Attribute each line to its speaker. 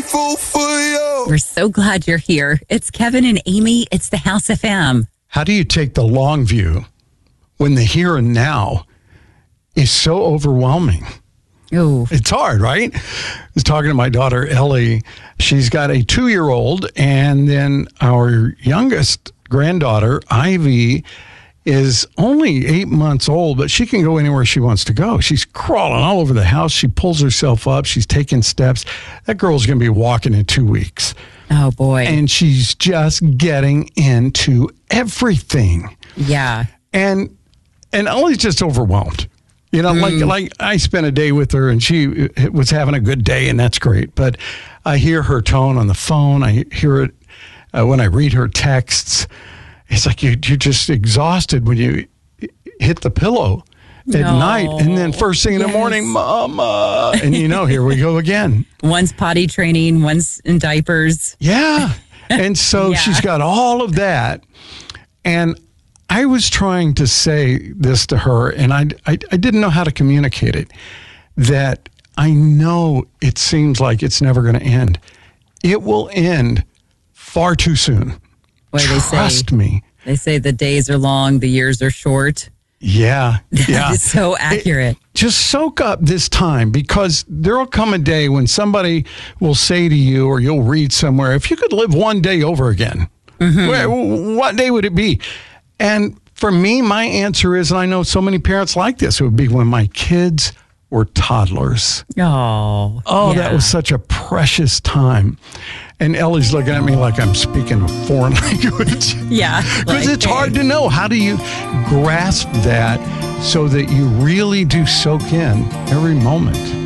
Speaker 1: grateful for you.
Speaker 2: We're so glad you're here. It's Kevin and Amy. It's the House FM.
Speaker 3: How do you take the long view when the here and now is so overwhelming?
Speaker 2: Oh,
Speaker 3: It's hard, right? I was talking to my daughter, Ellie. She's got a 2-year-old, and then our youngest granddaughter, Ivy, is only 8 months old, but she can go anywhere she wants to go. She's crawling all over the house. She pulls herself up. She's taking steps. That girl's going to be walking in 2 weeks.
Speaker 2: oh boy.
Speaker 3: And she's just getting into everything.
Speaker 2: Yeah.
Speaker 3: And Ellie's just overwhelmed. You know, like I spent a day with her and she was having a good day, and that's great. But I hear her tone on the phone. I hear it when I read her texts. It's like you're just exhausted when you hit the pillow at night. And then first thing in the morning, Mama. And here we go again.
Speaker 2: One's potty training, one's in diapers.
Speaker 3: Yeah. And so
Speaker 2: Yeah.
Speaker 3: she's got all of that. And I was trying to say this to her, and I didn't know how to communicate it, that I know it seems like it's never going to end. It will end far too soon.
Speaker 2: What do they say?
Speaker 3: Trust me.
Speaker 2: They say the days are long, the years are short.
Speaker 3: Yeah. Yeah.
Speaker 2: It's so accurate.
Speaker 3: Just soak up this time, because there will come a day when somebody will say to you, or you'll read somewhere, if you could live one day over again, what day would it be? And for me, my answer is, and I know so many parents like this, it would be when my kids were toddlers.
Speaker 2: Oh,
Speaker 3: That was such a precious time. And Ellie's looking at me like I'm speaking a foreign language.
Speaker 2: Yeah.
Speaker 3: Because it's hard to know. How do you grasp that so that you really do soak in every moment?